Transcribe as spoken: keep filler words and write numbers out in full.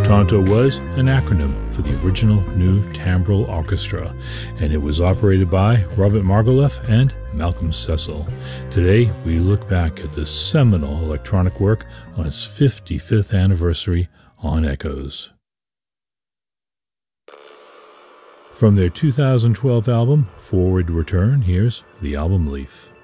TONTO was an acronym for the original New Timbral Orchestra, and it was operated by Robert Margouleff and Malcolm Cecil. Today, we look back at this seminal electronic work on its fifty-fifth anniversary on Echoes. From their two thousand twelve album, Forward Return, here's The Album Leaf.